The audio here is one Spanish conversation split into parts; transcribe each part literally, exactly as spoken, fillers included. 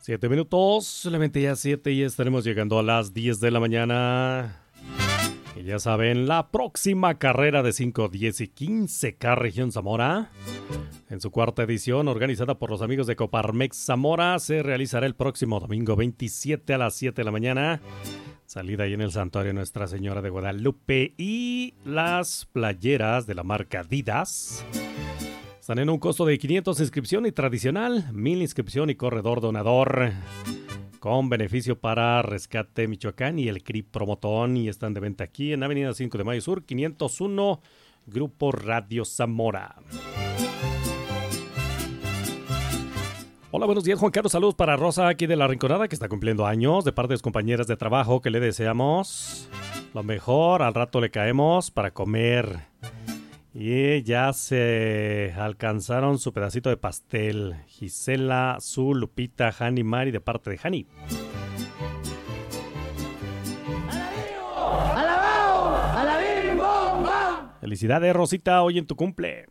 Siete minutos, solamente ya siete y estaremos llegando a las diez de la mañana. Y ya saben, la próxima carrera de cinco, diez y quince K Región Zamora, en su cuarta edición, organizada por los amigos de Coparmex Zamora, se realizará el próximo domingo veintisiete a las siete de la mañana. Salida ahí en el Santuario Nuestra Señora de Guadalupe, y las playeras de la marca Adidas están en un costo de quinientos inscripción y tradicional, mil inscripción y corredor donador, con beneficio para Rescate Michoacán y el C R I Promotón, y están de venta aquí en Avenida cinco de Mayo Sur, quinientos uno, Grupo Radio Zamora. Hola, buenos días, Juan Carlos. Saludos para Rosa, aquí de La Rinconada, que está cumpliendo años, de parte de sus compañeras de trabajo, que le deseamos lo mejor. Al rato le caemos para comer. Y ya se alcanzaron su pedacito de pastel. Gisela, Su, Lupita, Jani, Mari, de parte de Jani. ¡Alabao! ¡Alabim, bom, bom! Felicidades, Rosita, hoy en tu cumple.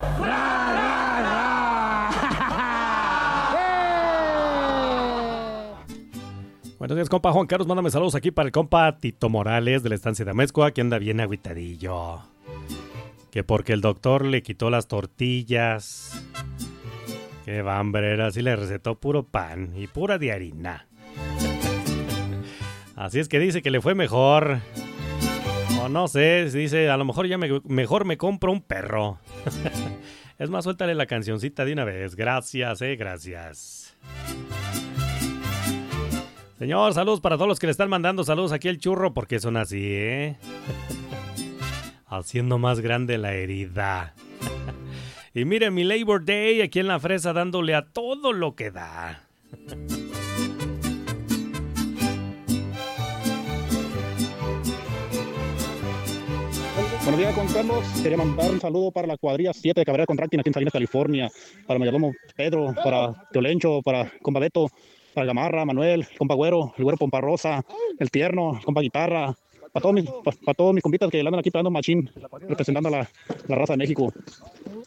Buenos días, compa Juan Carlos. Mándame saludos aquí para el compa Tito Morales de la estancia de Amezcua, que anda bien agüitadillo. Que porque el doctor le quitó las tortillas. Qué bambrera, así le recetó puro pan y pura de harina. Así es que dice que le fue mejor. O no sé, dice, a lo mejor ya me, mejor me compro un perro. Es más, suéltale la cancioncita de una vez. Gracias, eh, gracias. Señor, saludos para todos los que le están mandando saludos aquí al churro, porque son así, ¿eh? Haciendo más grande la herida. Y miren, mi Labor Day aquí en La Fresa, dándole a todo lo que da. Buenos días, Juan Carlos. Quería mandar un saludo para la cuadrilla siete de Cabrera Contracting aquí en Salinas, California. Para Mayordomo Pedro, para Teolencho, para compa Beto, para Gamarra, Manuel, compa Güero, el Güero Pompa Rosa, el Tierno, compa Guitarra. Para todos mis, para, para todos mis compitas que andan aquí pegando machín, representando a la, la raza de México.